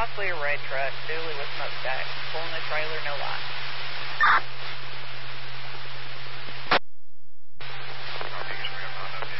possibly a red truck, dually with smokestack, pulling a trailer, no light.